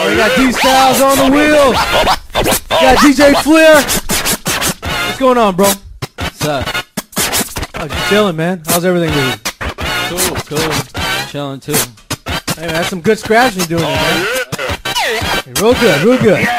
We got D-Styles on the wheel. Got DJ Flair. What's going on, bro? What's up? Oh, just chilling, man. How's everything with you? Cool. Chilling too. Hey, man, that's some good scratching you're doing, man. Hey, real good.